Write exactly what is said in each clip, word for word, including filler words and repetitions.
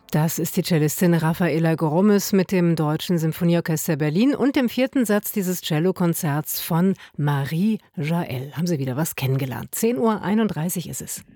Das ist die Cellistin Rafaela Goromes mit dem Deutschen Symphonieorchester Berlin und dem vierten Satz dieses Cellokonzerts von Marie Jaël. Haben Sie wieder was kennengelernt? zehn Uhr einunddreißig ist es.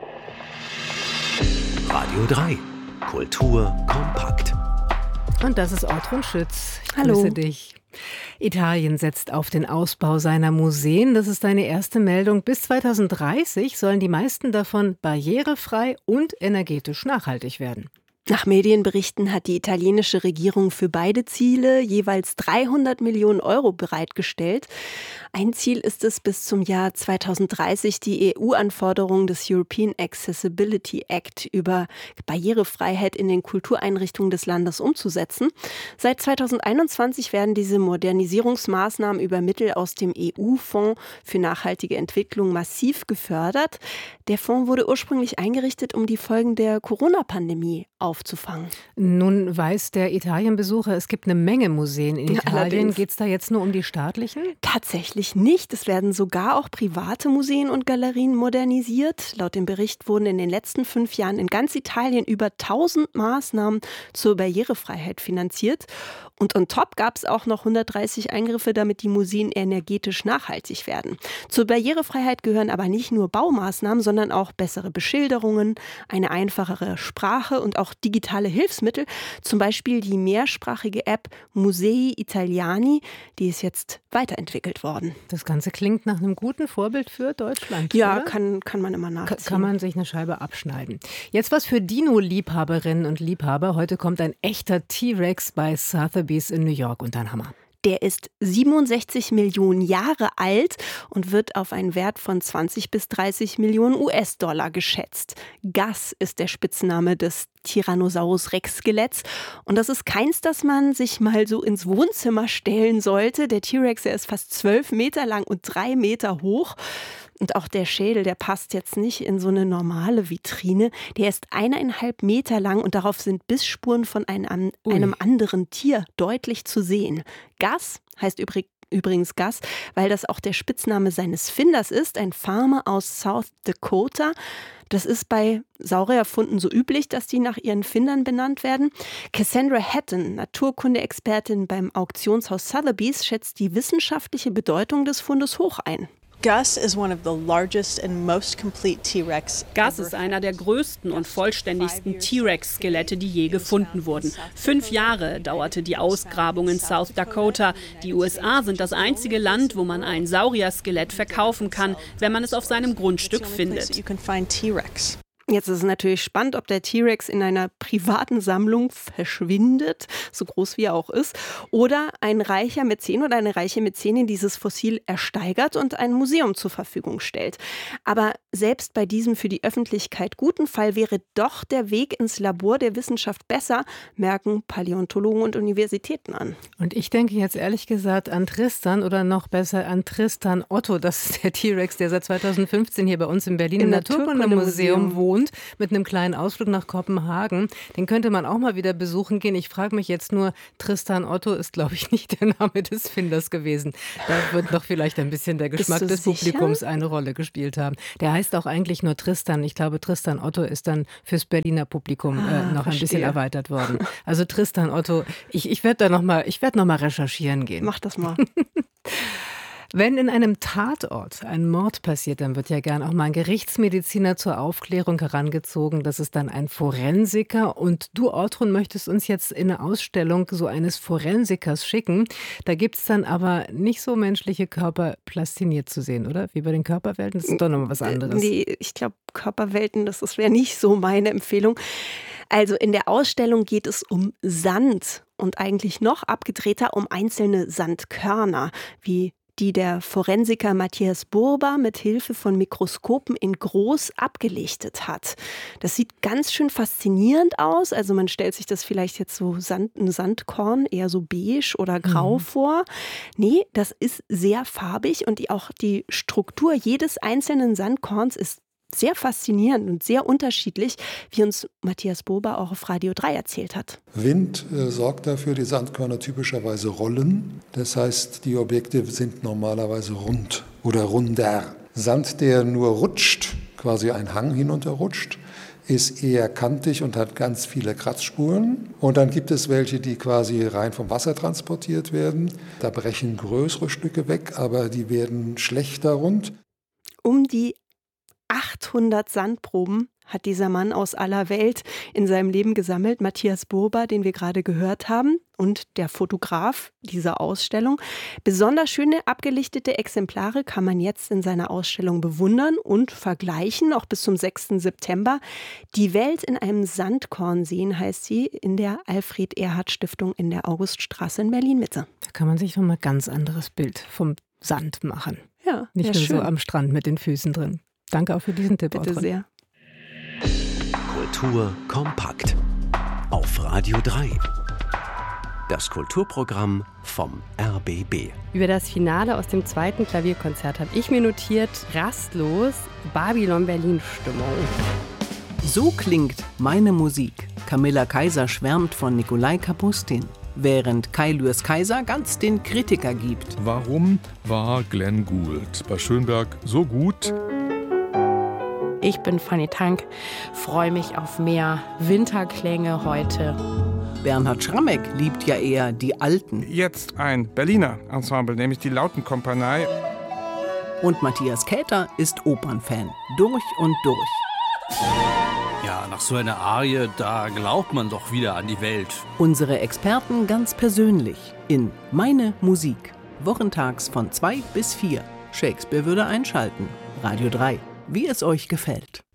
Radio drei. Kultur kompakt. Und das ist Ortrun Schütz. Ich Hallo. grüße dich. Italien setzt auf den Ausbau seiner Museen. Das ist deine erste Meldung. Bis zweitausenddreißig sollen die meisten davon barrierefrei und energetisch nachhaltig werden. Nach Medienberichten hat die italienische Regierung für beide Ziele jeweils dreihundert Millionen Euro bereitgestellt. Ein Ziel ist es, bis zum Jahr zweitausenddreißig die E U-Anforderungen des European Accessibility Act über Barrierefreiheit in den Kultureinrichtungen des Landes umzusetzen. Seit zweitausendeinundzwanzig werden diese Modernisierungsmaßnahmen über Mittel aus dem E U-Fonds für nachhaltige Entwicklung massiv gefördert. Der Fonds wurde ursprünglich eingerichtet, um die Folgen der Corona-Pandemie aufzufangen. Nun weiß der Italienbesucher, es gibt eine Menge Museen in Italien. Geht es da jetzt nur um die staatlichen? Tatsächlich nicht. Es werden sogar auch private Museen und Galerien modernisiert. Laut dem Bericht wurden in den letzten fünf Jahren in ganz Italien über tausend Maßnahmen zur Barrierefreiheit finanziert. Und on top gab es auch noch hundertdreißig Eingriffe, damit die Museen energetisch nachhaltig werden. Zur Barrierefreiheit gehören aber nicht nur Baumaßnahmen, sondern auch bessere Beschilderungen, eine einfachere Sprache und auch digitale Hilfsmittel. Zum Beispiel die mehrsprachige App Musei Italiani, die ist jetzt weiterentwickelt worden. Das Ganze klingt nach einem guten Vorbild für Deutschland. Ja, oder? kann, kann man immer nachziehen. Kann man sich eine Scheibe abschneiden. Jetzt was für Dino-Liebhaberinnen und Liebhaber. Heute kommt ein echter T-Rex bei Sotheby's in New York unter den Hammer. Der ist siebenundsechzig Millionen Jahre alt und wird auf einen Wert von zwanzig bis dreißig Millionen U S-Dollar geschätzt. Gus ist der Spitzname des Tyrannosaurus Rex Skeletts. Und das ist keins, das man sich mal so ins Wohnzimmer stellen sollte. Der T-Rex, der ist fast zwölf Meter lang und drei Meter hoch. Und auch der Schädel, der passt jetzt nicht in so eine normale Vitrine. Der ist eineinhalb Meter lang und darauf sind Bissspuren von einem, einem anderen Tier deutlich zu sehen. Gus heißt übrig, übrigens Gus, weil das auch der Spitzname seines Finders ist, ein Farmer aus South Dakota. Das ist bei Saurierfunden so üblich, dass die nach ihren Findern benannt werden. Cassandra Hatton, Naturkunde-Expertin beim Auktionshaus Sotheby's, schätzt die wissenschaftliche Bedeutung des Fundes hoch ein. Gus is one of the largest and most complete T-Rex. Gus ist einer der größten und vollständigsten T-Rex-Skelette, die je gefunden wurden. Fünf Jahre dauerte die Ausgrabung in South Dakota. Die U S A sind das einzige Land, wo man ein Saurier-Skelett verkaufen kann, wenn man es auf seinem Grundstück findet. Jetzt ist es natürlich spannend, ob der T-Rex in einer privaten Sammlung verschwindet, so groß wie er auch ist, oder ein reicher Mäzen oder eine reiche Mäzenin dieses Fossil ersteigert und ein Museum zur Verfügung stellt. Aber selbst bei diesem für die Öffentlichkeit guten Fall wäre doch der Weg ins Labor der Wissenschaft besser, merken Paläontologen und Universitäten an. Und ich denke jetzt ehrlich gesagt an Tristan oder noch besser an Tristan Otto. Das ist der T-Rex, der seit zweitausendfünfzehn hier bei uns im Berlin im, Im Naturkundemuseum wohnt. Mit einem kleinen Ausflug nach Kopenhagen. Den könnte man auch mal wieder besuchen gehen. Ich frage mich jetzt nur, Tristan Otto ist, glaube ich, nicht der Name des Finders gewesen. Da wird noch vielleicht ein bisschen der Geschmack des sicher? Publikums eine Rolle gespielt haben. Der heißt auch eigentlich nur Tristan. Ich glaube, Tristan Otto ist dann fürs Berliner Publikum äh, ah, noch verstehe. ein bisschen erweitert worden. Also Tristan Otto, ich, ich werde da noch mal, ich werde noch mal recherchieren gehen. Mach das mal. Wenn in einem Tatort ein Mord passiert, dann wird ja gern auch mal ein Gerichtsmediziner zur Aufklärung herangezogen. Das ist dann ein Forensiker. Und du, Ortrun, möchtest uns jetzt in eine Ausstellung so eines Forensikers schicken. Da gibt es dann aber nicht so menschliche Körper plastiniert zu sehen, oder? Wie bei den Körperwelten? Das ist doch nochmal was anderes. Nee, ich glaube, Körperwelten, das wäre nicht so meine Empfehlung. Also in der Ausstellung geht es um Sand und eigentlich noch abgedrehter um einzelne Sandkörner, wie die der Forensiker Matthias Burba mit Hilfe von Mikroskopen in groß abgelichtet hat. Das sieht ganz schön faszinierend aus. Also man stellt sich das vielleicht jetzt so Sand, ein Sandkorn eher so beige oder grau mhm. vor. Nee, das ist sehr farbig und die, auch die Struktur jedes einzelnen Sandkorns ist sehr faszinierend und sehr unterschiedlich, wie uns Matthias Burba auch auf Radio drei erzählt hat. Wind äh, sorgt dafür, die Sandkörner typischerweise rollen. Das heißt, die Objekte sind normalerweise rund oder runder. Sand, der nur rutscht, quasi ein Hang hinunterrutscht, ist eher kantig und hat ganz viele Kratzspuren. Und dann gibt es welche, die quasi rein vom Wasser transportiert werden. Da brechen größere Stücke weg, aber die werden schlechter rund. Um die achthundert Sandproben hat dieser Mann aus aller Welt in seinem Leben gesammelt. Matthias Burber, den wir gerade gehört haben, und der Fotograf dieser Ausstellung. Besonders schöne abgelichtete Exemplare kann man jetzt in seiner Ausstellung bewundern und vergleichen, auch bis zum sechsten September. Die Welt in einem Sandkorn sehen, heißt sie, in der Alfred-Erhard-Stiftung in der Auguststraße in Berlin-Mitte. Da kann man sich nochmal ein ganz anderes Bild vom Sand machen. Ja, nicht ja, nur schön. so am Strand mit den Füßen drin. Danke auch für diesen Tipp. Bitte sehr. Kultur kompakt. Auf Radio drei. Das Kulturprogramm vom R B B. Über das Finale aus dem zweiten Klavierkonzert habe ich mir notiert, rastlos Babylon-Berlin-Stimmung. So klingt meine Musik. Camilla Kaiser schwärmt von Nikolai Kapustin, während Kai Lürs Kaiser ganz den Kritiker gibt. Warum war Glenn Gould bei Schönberg so gut? Ich bin Fanny Tank, freue mich auf mehr Winterklänge heute. Bernhard Schrammeck liebt ja eher die Alten. Jetzt ein Berliner Ensemble, nämlich die Lautenkompanie. Und Matthias Käther ist Opernfan, durch und durch. Ja, nach so einer Arie, da glaubt man doch wieder an die Welt. Unsere Experten ganz persönlich in Meine Musik. Wochentags von zwei bis vier. Shakespeare würde einschalten. Radio drei. Wie es euch gefällt.